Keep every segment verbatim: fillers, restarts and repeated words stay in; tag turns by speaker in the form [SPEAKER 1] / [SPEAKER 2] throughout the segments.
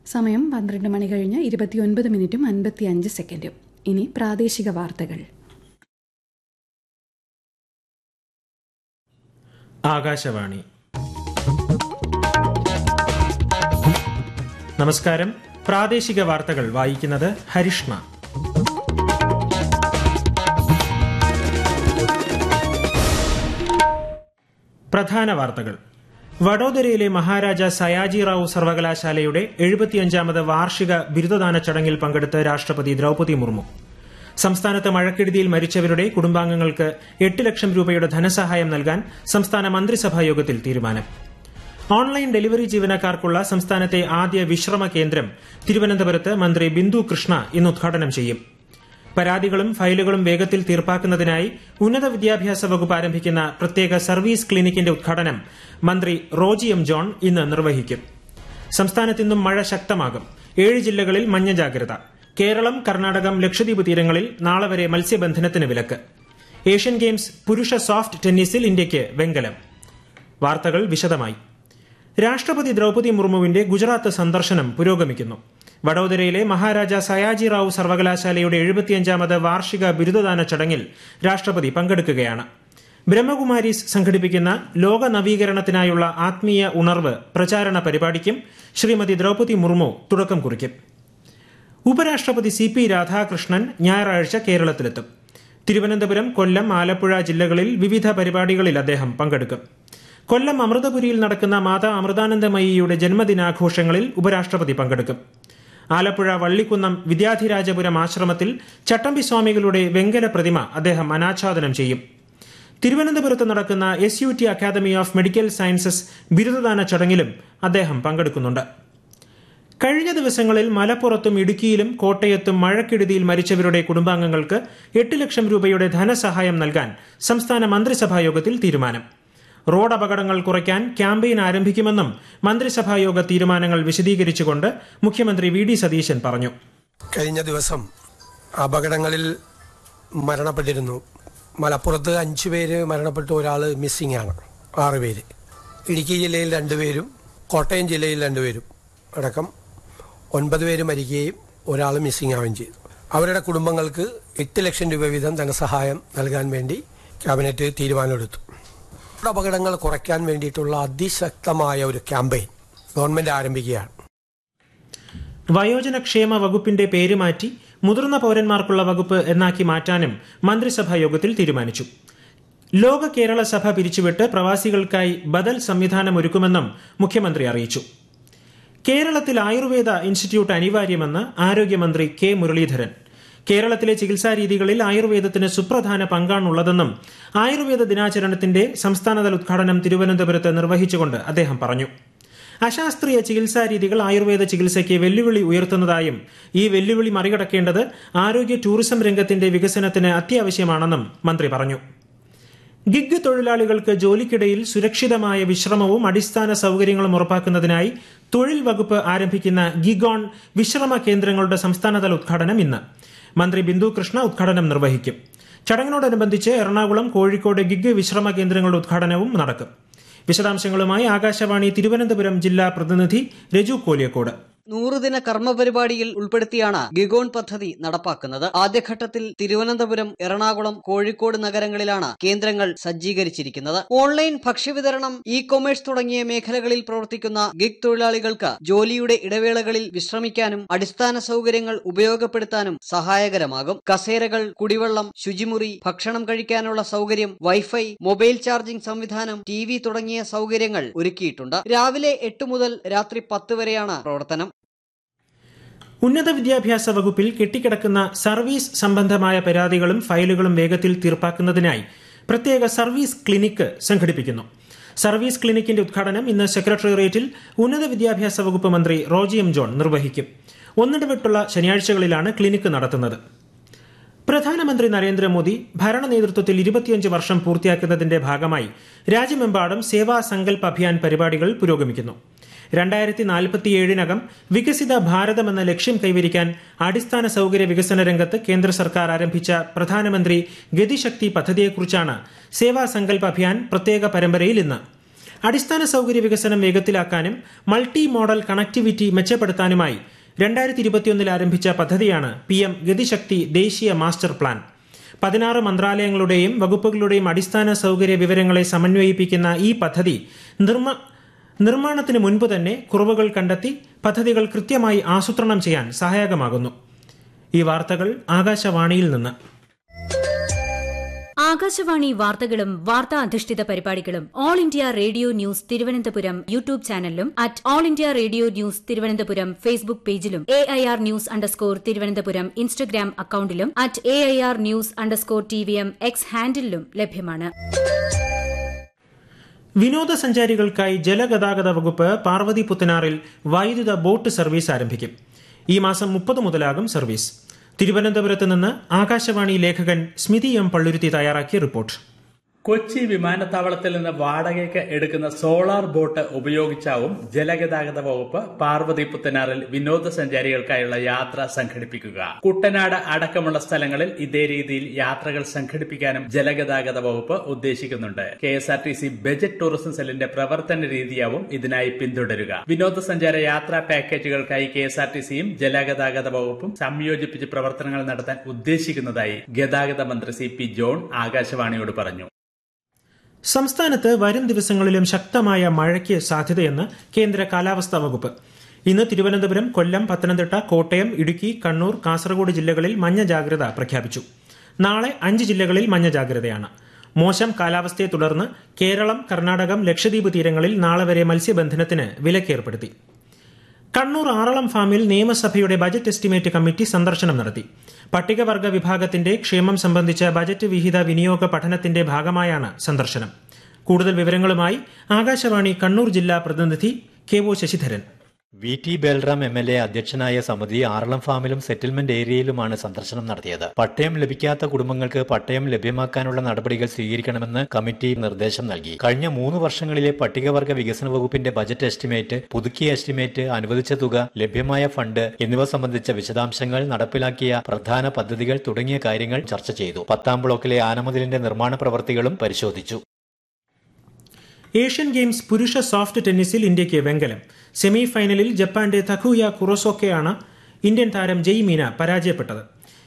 [SPEAKER 1] സമയം പന്ത്രണ്ട് മണി കഴിഞ്ഞ് ഇരുപത്തിയൊൻപത് മിനിറ്റും അൻപത്തിയഞ്ച് സെക്കൻഡും. ഇനി പ്രാദേശിക വാർത്തകൾ.
[SPEAKER 2] ആകാശവാണി. നമസ്കാരം. പ്രാദേശിക വാർത്തകൾ വായിക്കുന്നത് ഹരിഷ്ണ. പ്രധാന വാർത്തകൾ. വഡോദരയിലെ മഹാരാജ സയാജി റാവു സർവകലാശാലയുടെ എഴുപത്തിയഞ്ചാമത് വാർഷിക ബിരുദദാന ചടങ്ങിൽ പങ്കെടുത്ത് രാഷ്ട്രപതി ദ്രൌപദി മുർമു. സംസ്ഥാനത്ത് മഴക്കെടുതിയിൽ മരിച്ചവരുടെ കുടുംബാംഗങ്ങൾക്ക് എട്ട് ലക്ഷം രൂപയുടെ ധനസഹായം നൽകാൻ സംസ്ഥാന മന്ത്രിസഭാ യോഗത്തിൽ തീരുമാനം. ഓൺലൈൻ ഡെലിവറി ജീവനക്കാർക്കുള്ള സംസ്ഥാനത്തെ ആദ്യ വിശ്രമ കേന്ദ്രം തിരുവനന്തപുരത്ത് മന്ത്രി ബിന്ദു കൃഷ്ണ ഇന്ന് ഉദ്ഘാടനം ചെയ്യും. പരാതികളും ഫയലുകളും വേഗത്തിൽ തീർപ്പാക്കുന്നതിനായി ഉന്നത വിദ്യാഭ്യാസ വകുപ്പ് ആരംഭിക്കുന്ന പ്രത്യേക സർവീസ് ക്ലിനിക്കിന്റെ ഉദ്ഘാടനം മന്ത്രി റോജി എം ജോൺ ഇന്ന് നിർവഹിക്കും. സംസ്ഥാനത്ത് ഇന്നും മഴ ശക്തമാകും. ഏഴ് ജില്ലകളിൽ മഞ്ഞ ജാഗ്രത. കേരളം, കർണാടകം, ലക്ഷദ്വീപ് തീരങ്ങളിൽ നാളെ വരെ മത്സ്യബന്ധനത്തിന് വിലക്ക്. ഏഷ്യൻ ഗെയിംസ് പുരുഷ സോഫ്റ്റ് ടെന്നീസിൽ ഇന്ത്യയ്ക്ക് വെങ്കലം. വാർത്തകൾ വിശദമായി. രാഷ്ട്രപതി ദ്രൌപദി മുർമുവിന്റെ ഗുജറാത്ത് സന്ദർശനം പുരോഗമിക്കുന്നു. വഡോദരയിലെ മഹാരാജ സയാജി റാവു സർവകലാശാലയുടെ എഴുപത്തിയഞ്ചാമത് വാർഷിക ബിരുദദാന ചടങ്ങിൽ രാഷ്ട്രപതി പങ്കെടുക്കുകയാണ്. ബ്രഹ്മകുമാരീസ് സംഘടിപ്പിക്കുന്ന ലോക നവീകരണത്തിനായുള്ള ആത്മീയ ഉണർവ് പ്രചാരണ പരിപാടിക്കും ശ്രീമതി ദ്രൌപദി മുർമു തുടക്കം കുറിക്കും. ഉപരാഷ്ട്രപതി സി പി രാധാകൃഷ്ണൻ ഞായറാഴ്ച കേരളത്തിലെത്തും. തിരുവനന്തപുരം, കൊല്ലം, ആലപ്പുഴ ജില്ലകളിൽ വിവിധ പരിപാടികളിൽ അദ്ദേഹം പങ്കെടുക്കും. കൊല്ലം അമൃതപുരിയിൽ നടക്കുന്ന മാതാ അമൃതാനന്ദമയിയുടെ ജന്മദിനാഘോഷങ്ങളിൽ ഉപരാഷ്ട്രപതി പങ്കെടുക്കും. ആലപ്പുഴ വള്ളിക്കുന്നം വിദ്യാധിരാജപുരം ആശ്രമത്തിൽ ചട്ടമ്പി സ്വാമികളുടെ വെങ്കല പ്രതിമ അദ്ദേഹം അനാച്ഛാദനം ചെയ്യും. തിരുവനന്തപുരത്ത് നടക്കുന്ന S U T academy of medical sciences ബിരുദദാന ചടങ്ങിലും അദ്ദേഹം പങ്കെടുക്കുന്നുണ്ട്. കഴിഞ്ഞ ദിവസങ്ങളിൽ മലപ്പുറത്തും ഇടുക്കിയിലും കോട്ടയത്തും മഴക്കെടുതിയിൽ മരിച്ചവരുടെ കുടുംബാംഗങ്ങൾക്ക് എട്ട് ലക്ഷം രൂപയുടെ ധനസഹായം നൽകാൻ സംസ്ഥാന മന്ത്രിസഭാ യോഗത്തിൽ തീരുമാനം. റോഡ് അപകടങ്ങൾ കുറയ്ക്കാൻ ക്യാമ്പയിൻ ആരംഭിക്കുമെന്നും മന്ത്രിസഭാ യോഗ തീരുമാനങ്ങൾ വിശദീകരിച്ചുകൊണ്ട് മുഖ്യമന്ത്രി വി ഡി സതീശൻ പറഞ്ഞു.
[SPEAKER 3] കഴിഞ്ഞ ദിവസം അപകടങ്ങളിൽ മരണപ്പെട്ടിരുന്നു. മലപ്പുറത്ത് അഞ്ചു പേര് മരണപ്പെട്ടു, ഒരാൾ മിസ്സിംഗ് ആണ്, ആറ് പേര്. ഇടുക്കി ജില്ലയിൽ രണ്ടുപേരും കോട്ടയം ജില്ലയിൽ രണ്ടുപേരും അടക്കം ഒൻപത് പേര് മരിക്കുകയും ഒരാൾ മിസ്സിംഗ് ആവുകയും ചെയ്തു. അവരുടെ കുടുംബങ്ങൾക്ക് എട്ട് ലക്ഷം രൂപ വീതം ധനസഹായം നൽകാൻ വേണ്ടി ക്യാബിനറ്റ് തീരുമാനമെടുത്തു. അപകടങ്ങൾ കുറയ്ക്കാൻ വേണ്ടിയിട്ടുള്ള അതിശക്തമായ ഒരു ക്യാമ്പയിൻ ഗവൺമെന്റ് ആരംഭിക്കുകയാണ്.
[SPEAKER 2] വയോജനക്ഷേമ വകുപ്പിന്റെ പേര് മാറ്റി മുതിർന്ന പൌരന്മാർക്കുള്ള വകുപ്പ് എന്നാക്കി മാറ്റാനും മന്ത്രിസഭാ യോഗത്തിൽ തീരുമാനിച്ചു. ലോക കേരള സഭ പിരിച്ചുവിട്ട് പ്രവാസികൾക്കായി ബദൽ സംവിധാനം ഒരുക്കുമെന്നും മുഖ്യമന്ത്രി അറിയിച്ചു. കേരളത്തിൽ ആയുർവേദ ഇൻസ്റ്റിറ്റ്യൂട്ട് അനിവാര്യമെന്ന് ആരോഗ്യമന്ത്രി കെ മുരളീധരൻ. കേരളത്തിലെ ചികിത്സാ രീതികളിൽ ആയുർവേദത്തിന് സുപ്രധാന പങ്കാണുള്ളതെന്നും ആയുർവേദ ദിനാചരണത്തിന്റെ സംസ്ഥാനതല ഉദ്ഘാടനം തിരുവനന്തപുരത്ത് നിർവഹിച്ചുകൊണ്ട് അദ്ദേഹം പറഞ്ഞു. അശാസ്ത്രീയ ചികിത്സാ രീതികൾ ആയുർവേദ ചികിത്സയ്ക്ക് വെല്ലുവിളി ഉയർത്തുന്നതായും ഈ വെല്ലുവിളി മറികടക്കേണ്ടത് ആരോഗ്യ ടൂറിസം രംഗത്തിന്റെ വികസനത്തിന് അത്യാവശ്യമാണെന്നും മന്ത്രി പറഞ്ഞു. ഗിഗ് തൊഴിലാളികൾക്ക് ജോലിക്കിടയിൽ സുരക്ഷിതമായ വിശ്രമവും അടിസ്ഥാന സൌകര്യങ്ങളും ഉറപ്പാക്കുന്നതിനായി തൊഴിൽ വകുപ്പ് ആരംഭിക്കുന്ന ഗിഗ് ഓൺ വിശ്രമ കേന്ദ്രങ്ങളുടെ സംസ്ഥാനതല ഉദ്ഘാടനം ഇന്ന് മന്ത്രി ബിന്ദു കൃഷ്ണ ഉദ്ഘാടനം നിർവഹിക്കും. ചടങ്ങിനോടനുബന്ധിച്ച് എറണാകുളം, കോഴിക്കോട് ഗിഗ് വിശ്രമ കേന്ദ്രങ്ങളുടെ ഉദ്ഘാടനവും നടക്കും. വിശദാംശങ്ങളുമായി ആകാശവാണി തിരുവനന്തപുരം ജില്ലാ പ്രതിനിധി രജു കോലിയക്കോട്.
[SPEAKER 4] നൂറുദിന കർമ്മ പരിപാടിയിൽ ഉൾപ്പെടുത്തിയാണ് ഗിഗോൺ പദ്ധതി നടപ്പാക്കുന്നത്. ആദ്യഘട്ടത്തിൽ തിരുവനന്തപുരം, എറണാകുളം, കോഴിക്കോട് നഗരങ്ങളിലാണ് കേന്ദ്രങ്ങൾ സജ്ജീകരിച്ചിരിക്കുന്നത്. ഓൺലൈൻ ഭക്ഷ്യവിതരണം, ഇ കൊമേഴ്സ് തുടങ്ങിയ മേഖലകളിൽ പ്രവർത്തിക്കുന്ന ഗിഗ് തൊഴിലാളികൾക്ക് ജോലിയുടെ ഇടവേളകളിൽ വിശ്രമിക്കാനും അടിസ്ഥാന സൗകര്യങ്ങൾ ഉപയോഗപ്പെടുത്താനും സഹായകരമാകും. കസേരകൾ, കുടിവെള്ളം, ശുചിമുറി, ഭക്ഷണം കഴിക്കാനുള്ള സൗകര്യം, വൈഫൈ, മൊബൈൽ ചാർജിംഗ് സംവിധാനം, ടി വി തുടങ്ങിയ സൗകര്യങ്ങൾ ഒരുക്കിയിട്ടുണ്ട്. രാവിലെ എട്ട് മുതൽ രാത്രി പത്ത് വരെയാണ് പ്രവർത്തനം.
[SPEAKER 2] ഉന്നത വിദ്യാഭ്യാസ വകുപ്പിൽ കെട്ടിക്കിടക്കുന്ന സർവീസ് സംബന്ധമായ പരാതികളും ഫയലുകളും വേഗത്തിൽ തീർപ്പാക്കുന്നതിനായി പ്രത്യേക സർവീസ് ക്ലിനിക്ക് സംഘടിപ്പിക്കുന്നു. സർവീസ് ക്ലിനിക്കിന്റെ ഉദ്ഘാടനം ഇന്ന് സെക്രട്ടേറിയറ്റിൽ ഉന്നത വിദ്യാഭ്യാസ വകുപ്പ് മന്ത്രി റോജി എം ജോൺ നിർവഹിക്കും. ഒന്നിടവിട്ടുള്ള ശനിയാഴ്ചകളിലാണ് ക്ലിനിക്ക് നടത്തുന്നത്. പ്രധാനമന്ത്രി നരേന്ദ്രമോദി ഭരണ നേതൃത്വത്തിൽ ഇരുപത്തിയഞ്ച് വർഷം പൂർത്തിയാക്കുന്നതിന്റെ ഭാഗമായി രാജ്യമെമ്പാടും സേവാ സങ്കൽപ് അഭിയാൻ പരിപാടികൾ പുരോഗമിക്കുന്നു. രണ്ടായിരത്തി നാൽപ്പത്തിയേഴിനകം വികസിത ഭാരതം എന്ന ലക്ഷ്യം കൈവരിക്കാൻ അടിസ്ഥാന സൌകര്യ വികസന രംഗത്ത് കേന്ദ്ര സർക്കാർ ആരംഭിച്ച പ്രധാനമന്ത്രി ഗതിശക്തി പദ്ധതിയെക്കുറിച്ചാണ് സേവാ സങ്കൽപ് അഭിയാൻ പ്രത്യേക പരമ്പരയിൽ ഇന്ന്. അടിസ്ഥാന സൌകര്യ വികസനം വേഗത്തിലാക്കാനും മൾട്ടി മോഡൽ കണക്ടിവിറ്റി മെച്ചപ്പെടുത്താനുമായി രണ്ടായിരത്തി ഇരുപത്തിയൊന്നിൽ ആരംഭിച്ച പദ്ധതിയാണ് പി എം ഗതിശക്തി ദേശീയ മാസ്റ്റർ പ്ലാൻ. പതിനാറ് മന്ത്രാലയങ്ങളുടെയും വകുപ്പുകളുടെയും അടിസ്ഥാന സൌകര്യ വിവരങ്ങളെ സമന്വയിപ്പിക്കുന്ന ഈ പദ്ധതി നിർമ്മാണത്തിന് മുൻപ് തന്നെ കുറവുകൾ കണ്ടെത്തി പദ്ധതികൾ കൃത്യമായി ആസൂത്രണം ചെയ്യാൻ സഹായകമാകുന്നു. ഈ വാർത്തകൾ ആകാശവാണിയിൽ നിന്ന്.
[SPEAKER 5] ആകാശവാണി വാർത്തകളും വാർത്താ അധിഷ്ഠിത പരിപാടികളും all India radio news Thiruvananthapuram YouTube ചാനലിലും at all India radio news Thiruvananthapuram Facebook പേജിലും A I R news underscore Thiruvananthapuram Instagram അക്കൌണ്ടിലും at A I R news underscore T V M X ഹാൻഡിലും ലഭ്യമാണ്.
[SPEAKER 2] വിനോദസഞ്ചാരികൾക്കായി ജലഗതാഗത വകുപ്പ് പാർവതി പുത്തനാറിൽ വൈദ്യുത ബോട്ട് സർവീസ് ആരംഭിക്കും. ഈ മാസം മുപ്പത് മുതലാകും സർവീസ്. തിരുവനന്തപുരത്ത് നിന്ന് ആകാശവാണി ലേഖകൻ സ്മിതി എം പള്ളുരുത്തി തയ്യാറാക്കിയ റിപ്പോർട്ട്.
[SPEAKER 6] കൊച്ചി വിമാനത്താവളത്തിൽ നിന്ന് വാടകയ്ക്ക് എടുക്കുന്ന സോളാർ ബോട്ട് ഉപയോഗിച്ചാവും ജലഗതാഗത വകുപ്പ് പാർവതി പുത്തനാറിൽ വിനോദസഞ്ചാരികൾക്കായുള്ള യാത്ര സംഘടിപ്പിക്കുക. കുട്ടനാട് അടക്കമുള്ള സ്ഥലങ്ങളിൽ ഇതേ രീതിയിൽ യാത്രകൾ സംഘടിപ്പിക്കാനും ജലഗതാഗത വകുപ്പ് ഉദ്ദേശിക്കുന്നുണ്ട്. K S R T C budget tourism സെല്ലിന്റെ പ്രവർത്തന രീതിയാവും ഇതിനായി പിന്തുടരുക. വിനോദസഞ്ചാര യാത്രാ പാക്കേജുകൾക്കായി കെ എസ് ആർ ടി സിയും ജലഗതാഗത വകുപ്പും സംയോജിപ്പിച്ച് പ്രവർത്തനങ്ങൾ നടത്താൻ ഉദ്ദേശിക്കുന്നതായി ഗതാഗത മന്ത്രി സി പി ജോൺ ആകാശവാണിയോട് പറഞ്ഞു.
[SPEAKER 2] സംസ്ഥാനത്ത് വരും ദിവസങ്ങളിലും ശക്തമായ മഴയ്ക്ക് സാധ്യതയെന്ന് കേന്ദ്ര കാലാവസ്ഥാ വകുപ്പ്. ഇന്ന് തിരുവനന്തപുരം, കൊല്ലം, പത്തനംതിട്ട, കോട്ടയം, ഇടുക്കി, കണ്ണൂർ, കാസർഗോഡ് ജില്ലകളിൽ മഞ്ഞ ജാഗ്രത പ്രഖ്യാപിച്ചു. നാളെ അഞ്ച് ജില്ലകളിൽ മഞ്ഞ ജാഗ്രതയാണ്. മോശം കാലാവസ്ഥയെ തുടർന്ന് കേരളം, കർണാടകം, ലക്ഷദ്വീപ് തീരങ്ങളിൽ നാളെ വരെ മത്സ്യബന്ധനത്തിന് വിലക്കേർപ്പെടുത്തി. കണ്ണൂർ ആറളം ഫാമിൽ നിയമസഭയുടെ ബജറ്റ് എസ്റ്റിമേറ്റ് കമ്മിറ്റി സന്ദർശനം നടത്തി. പട്ടികവർഗ വിഭാഗത്തിന്റെ ക്ഷേമം സംബന്ധിച്ച ബജറ്റ് വിഹിത വിനിയോഗ പഠനത്തിന്റെ ഭാഗമായാണ് സന്ദർശനം. കൂടുതൽ വിവരങ്ങളുമായി ആകാശവാണി കണ്ണൂർ ജില്ലാ പ്രതിനിധി K O Sasidharan.
[SPEAKER 7] V T Balram M L A അധ്യക്ഷനായ സമിതി ആറളം ഫാമിലും സെറ്റിൽമെന്റ് ഏരിയയിലുമാണ് സന്ദർശനം നടത്തിയത്. പട്ടയം ലഭിക്കാത്ത കുടുംബങ്ങൾക്ക് പട്ടയം ലഭ്യമാക്കാനുള്ള നടപടികൾ സ്വീകരിക്കണമെന്ന് കമ്മിറ്റി നിർദ്ദേശം നൽകി. കഴിഞ്ഞ മൂന്ന് വർഷങ്ങളിലെ പട്ടികവർഗ വികസന വകുപ്പിന്റെ ബജറ്റ് എസ്റ്റിമേറ്റ്, പുതുക്കിയ എസ്റ്റിമേറ്റ്, അനുവദിച്ച തുക, ലഭ്യമായ ഫണ്ട് എന്നിവ സംബന്ധിച്ച വിശദാംശങ്ങൾ, നടപ്പിലാക്കിയ പ്രധാന പദ്ധതികൾ തുടങ്ങിയ കാര്യങ്ങൾ ചർച്ച ചെയ്തു. പത്താം ബ്ലോക്കിലെ ആനമതിലിന്റെ നിർമ്മാണ പ്രവൃത്തികളും പരിശോധിച്ചു.
[SPEAKER 2] ഏഷ്യൻ ഗെയിംസ് പുരുഷ സോഫ്റ്റ് ടെന്നീസിൽ ഇന്ത്യയ്ക്ക് വെങ്കലം. സെമി ഫൈനലിൽ ജപ്പാന്റെ തകുയ കുറോസോക്കെയാണ് ഇന്ത്യൻ താരം ജയ് മീന പരാജയപ്പെട്ടത്.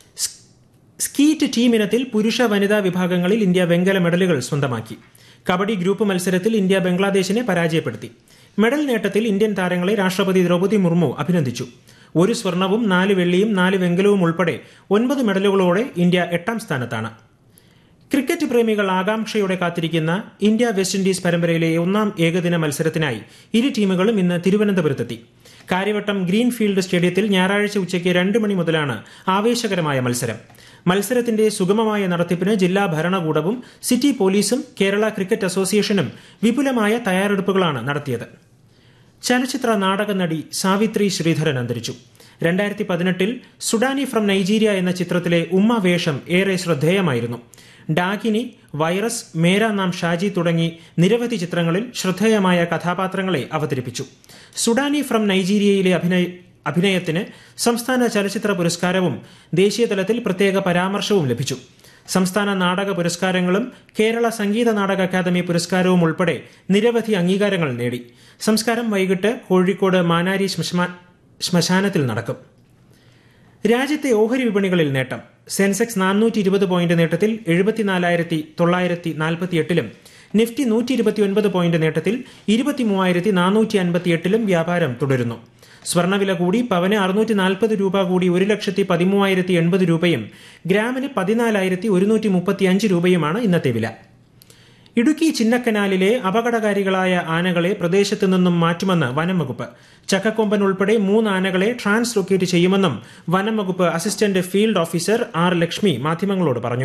[SPEAKER 2] സ്കീറ്റ് ടീം ഇനത്തിൽ പുരുഷ വനിതാ വിഭാഗങ്ങളിൽ ഇന്ത്യ വെങ്കല മെഡലുകൾ സ്വന്തമാക്കി. കബഡി ഗ്രൂപ്പ് മത്സരത്തിൽ ഇന്ത്യ ബംഗ്ലാദേശിനെ പരാജയപ്പെടുത്തി. മെഡൽ നേട്ടത്തിൽ ഇന്ത്യൻ താരങ്ങളെ രാഷ്ട്രപതി ദ്രൗപദി മുർമു അഭിനന്ദിച്ചു. ഒരു സ്വർണവും നാല് വെള്ളിയും നാല് വെങ്കലവും ഉൾപ്പെടെ ഒൻപത് മെഡലുകളോടെ ഇന്ത്യ എട്ടാം സ്ഥാനത്താണ്. ക്രിക്കറ്റ് പ്രേമികൾ ആകാംക്ഷയോടെ കാത്തിരിക്കുന്ന ഇന്ത്യ വെസ്റ്റ് ഇൻഡീസ് പരമ്പരയിലെ ഒന്നാം ഏകദിന മത്സരത്തിനായി ഇരു ടീമുകളും ഇന്ന് തിരുവനന്തപുരത്തെത്തി. കാര്യവട്ടം ഗ്രീൻഫീൽഡ് സ്റ്റേഡിയത്തിൽ ഞായറാഴ്ച ഉച്ചയ്ക്ക് രണ്ട് മണി മുതലാണ് ആവേശകരമായ മത്സരം. മത്സരത്തിന്റെ സുഗമമായ നടത്തിപ്പിന് ജില്ലാ ഭരണകൂടവും സിറ്റി പോലീസും കേരള ക്രിക്കറ്റ് അസോസിയേഷനും വിപുലമായ തയ്യാറെടുപ്പുകളാണ് നടത്തിയത്. ചലച്ചിത്ര നാടക നടി സാവിത്രി ശ്രീധരൻ അന്തരിച്ചു. രണ്ടായിരത്തി പതിനെട്ടിൽ സുഡാനി ഫ്രം നൈജീരിയ എന്ന ചിത്രത്തിലെ ഉമ്മ വേഷം ഏറെ ശ്രദ്ധേയമായിരുന്നു. ഡാകിനി, വൈറസ്, മേരാ നാം ഷാജി തുടങ്ങി നിരവധി ചിത്രങ്ങളിൽ ശ്രദ്ധേയമായ കഥാപാത്രങ്ങളെ അവതരിപ്പിച്ചു. സുഡാനി ഫ്രം നൈജീരിയയിലെ അഭിനയ അഭിനയത്തിന് സംസ്ഥാന ചലച്ചിത്ര പുരസ്കാരവും ദേശീയതലത്തിൽ പ്രത്യേക പരാമർശവും ലഭിച്ചു. സംസ്ഥാന നാടക പുരസ്കാരങ്ങളും കേരള സംഗീത നാടക അക്കാദമി പുരസ്കാരവും ഉൾപ്പെടെ നിരവധി അംഗീകാരങ്ങൾ നേടി. സംസ്കാരം വൈകിട്ട് കോഴിക്കോട് മാനാരി ശ്മശാനത്തിൽ നടക്കും. രാജ്യത്തെ ഓഹരി വിപണികളിൽ നേട്ടം. സെൻസെക്സ് നാനൂറ്റി ഇരുപത് പോയിന്റ് നേട്ടത്തിൽ എഴുപത്തിനാലായിരത്തി തൊള്ളായിരത്തി നാൽപ്പത്തി എട്ടിലും നിഫ്റ്റി നൂറ്റി ഇരുപത്തിയൊൻപത് പോയിന്റ് നേട്ടത്തിൽ ഇരുപത്തി മൂവായിരത്തി നാനൂറ്റി അൻപത്തി എട്ടിലും വ്യാപാരം തുടരുന്നു. സ്വർണ്ണവില കൂടി പവന് അറുന്നൂറ്റി നാൽപ്പത് രൂപ കൂടി ഒരു ലക്ഷത്തി പതിമൂവായിരത്തി എൺപത് രൂപയും ഗ്രാമിന് പതിനാലായിരത്തി ഒരുന്നൂറ്റി മുപ്പത്തി അഞ്ച് രൂപയുമാണ് ഇന്നത്തെ വില. ഇടുക്കി ചിന്നക്കനാലിലെ അപകടകാരികളായ ആനകളെ പ്രദേശത്തു നിന്നും മാറ്റുമെന്ന് വനം വകുപ്പ്. ചക്കക്കൊമ്പൻ ഉൾപ്പെടെ മൂന്ന് ആനകളെ ട്രാൻസ്ലൊക്കേറ്റ് ചെയ്യുമെന്നും വനം വകുപ്പ് assistant field officer R Lakshmi മാധ്യമങ്ങളോട് പറഞ്ഞു.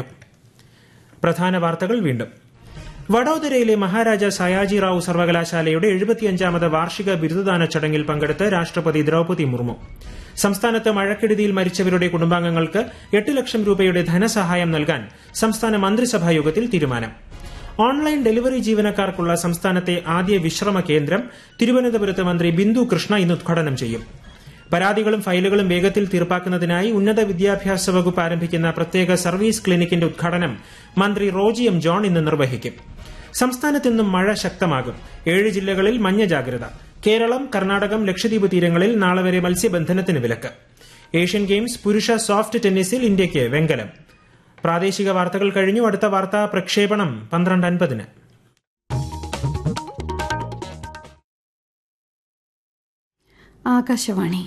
[SPEAKER 2] പ്രധാന വാർത്തകൾ വീണ്ടും. വഡോദരയിലെ മഹാരാജ സയാജി റാവു സർവകലാശാലയുടെ എഴുപത്തിയഞ്ചാമത് വാർഷിക ബിരുദദാന ചടങ്ങിൽ പങ്കെടുത്ത് രാഷ്ട്രപതി ദ്രൌപദി മുർമു. സംസ്ഥാനത്ത് മഴക്കെടുതിയിൽ മരിച്ചവരുടെ കുടുംബാംഗങ്ങൾക്ക് എട്ട് ലക്ഷം രൂപയുടെ ധനസഹായം നൽകാൻ സംസ്ഥാന മന്ത്രിസഭാ യോഗത്തിൽ തീരുമാനം. ഓൺലൈൻ ഡെലിവറി ജീവനക്കാർക്കുള്ള സംസ്ഥാനത്തെ ആദ്യ വിശ്രമ കേന്ദ്രം തിരുവനന്തപുരത്ത് മന്ത്രി ബിന്ദു കൃഷ്ണ ഇന്ന് ഉദ്ഘാടനം ചെയ്യും. പരാതികളും ഫയലുകളും വേഗത്തിൽ തീർപ്പാക്കുന്നതിനായി ഉന്നത വിദ്യാഭ്യാസ വകുപ്പ് ആരംഭിക്കുന്ന പ്രത്യേക സർവീസ് ക്ലിനിക്കിന്റെ ഉദ്ഘാടനം മന്ത്രി റോജി എം ജോൺ ഇന്ന് നിർവഹിക്കും. സംസ്ഥാനത്ത് ഇന്നും മഴ ശക്തമാകും. ഏഴ് ജില്ലകളിൽ മഞ്ഞ ജാഗ്രത. കേരളം, കർണാടകം, ലക്ഷദ്വീപ് തീരങ്ങളിൽ നാളെ വരെ മത്സ്യബന്ധനത്തിന് വിലക്ക്. ഏഷ്യൻ ഗെയിംസ് പുരുഷ സോഫ്റ്റ് ടെന്നീസിൽ ഇന്ത്യയ്ക്ക് വെങ്കലം. പ്രാദേശിക വാർത്തകൾ കഴിഞ്ഞു. അടുത്ത വാർത്താ പ്രക്ഷേപണം പന്ത്രണ്ട് അൻപതിന്.
[SPEAKER 1] ആകാശവാണി.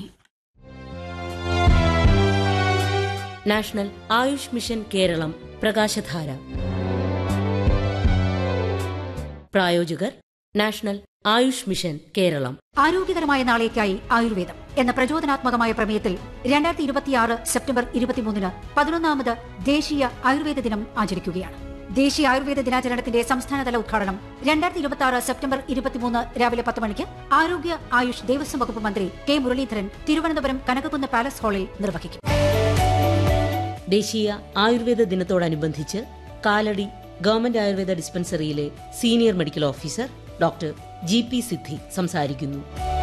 [SPEAKER 8] നാഷണൽ ആയുഷ് മിഷൻ കേരളം പ്രകാശധാര. പ്രായോജകർ നാഷണൽ ആയുഷ് മിഷൻ കേരളം.
[SPEAKER 9] ആരോഗ്യകരമായ നാളേക്കായി ആയുർവേദം എന്ന പ്രചോദനാത്മകമായ പ്രമേയത്തിൽ രണ്ടായിരത്തി ഇരുപത്തിയാറ് സെപ്റ്റംബർ ഇരുപത്തിമൂന്നിന് പതിനൊന്നാമത് ദേശീയ ആയുർവേദ ദിനം ആചരിക്കുകയാണ്. ദേശീയ ആയുർവേദ ദിനാചരണത്തിന്റെ സംസ്ഥാനതല ഉദ്ഘാടനം രണ്ടായിരത്തി ഇരുപത്തി ആറ് സെപ്റ്റംബർ ഇരുപത്തിമൂന്ന് രാവിലെ പത്ത് മണിക്ക് ആരോഗ്യ ആയുഷ് ദേവസ്വം വകുപ്പ് മന്ത്രി കെ മുരളീധരൻ തിരുവനന്തപുരം കനകക്കുന്ന് പാലസ് ഹാളിൽ നിർവഹിക്കും.
[SPEAKER 8] ദേശീയ ആയുർവേദ ദിനത്തോടനുബന്ധിച്ച് Kalady government Ayurveda ഡിസ്പെൻസറിയിലെ senior medical officer doctor G P സിദ്ധി സംസാരിക്കുന്നു.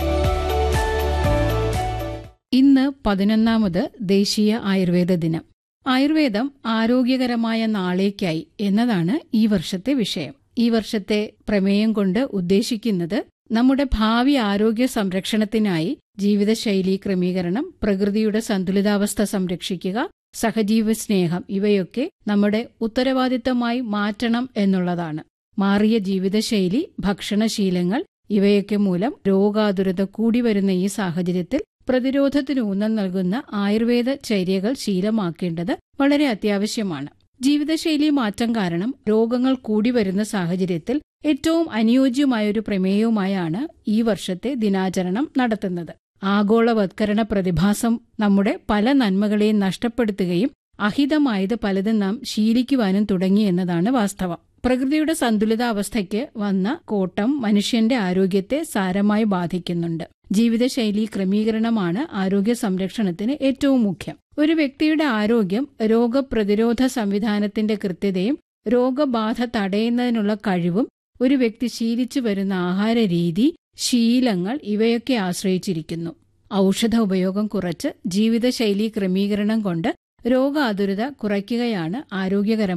[SPEAKER 10] ഇന്ന് പതിനൊന്നാമത് ദേശീയ ആയുർവേദ ദിനം. ആയുർവേദം ആരോഗ്യകരമായ നാളേക്കായി എന്നതാണ് ഈ വർഷത്തെ വിഷയം. ഈ വർഷത്തെ പ്രമേയം കൊണ്ട് ഉദ്ദേശിക്കുന്നത് നമ്മുടെ ഭാവി ആരോഗ്യ സംരക്ഷണത്തിനായി ജീവിതശൈലി ക്രമീകരണം, പ്രകൃതിയുടെ സന്തുലിതാവസ്ഥ സംരക്ഷിക്കുക, സഹജീവ സ്നേഹം ഇവയൊക്കെ നമ്മുടെ ഉത്തരവാദിത്തമായി മാറ്റണം എന്നുള്ളതാണ്. മാറിയ ജീവിതശൈലി, ഭക്ഷണശീലങ്ങൾ ഇവയൊക്കെ മൂലം രോഗാതുരത കൂടി വരുന്ന ഈ സാഹചര്യത്തിൽ പ്രതിരോധത്തിന് ഊന്നൽ നൽകുന്ന ആയുർവേദ ചര്യകൾ ശീലമാക്കേണ്ടത് വളരെ അത്യാവശ്യമാണ്. ജീവിതശൈലി മാറ്റം കാരണം രോഗങ്ങൾ കൂടി വരുന്ന സാഹചര്യത്തിൽ ഏറ്റവും അനുയോജ്യമായൊരു പ്രമേയവുമായാണ് ഈ വർഷത്തെ ദിനാചരണം നടത്തുന്നത്. ആഗോളവത്കരണ പ്രതിഭാസം നമ്മുടെ പല നന്മകളെയും നഷ്ടപ്പെടുത്തുകയും അഹിതമായത് പലതും നാം ശീലിക്കുവാനും തുടങ്ങി എന്നതാണ് വാസ്തവം. പ്രകൃതിയുടെ സന്തുലിതാവസ്ഥയ്ക്ക് വന്ന കോട്ടം മനുഷ്യന്റെ ആരോഗ്യത്തെ സാരമായി ബാധിക്കുന്നുണ്ട്. ജീവിതശൈലി ക്രമീകരണമാണ് ആരോഗ്യ സംരക്ഷണത്തിന് ഏറ്റവും മുഖ്യം. ഒരു വ്യക്തിയുടെ ആരോഗ്യം രോഗപ്രതിരോധ സംവിധാനത്തിന്റെ കൃത്യതയും രോഗബാധ തടയുന്നതിനുള്ള കഴിവും ഒരു വ്യക്തി ശീലിച്ചു വരുന്ന ആഹാര രീതി, ശീലങ്ങൾ ഇവയൊക്കെ ആശ്രയിച്ചിരിക്കുന്നു. ഔഷധ ഉപയോഗം കുറച്ച് ജീവിതശൈലി ക്രമീകരണം കൊണ്ട് രോഗാതുരത കുറയ്ക്കുകയാണ് ആരോഗ്യകരമായ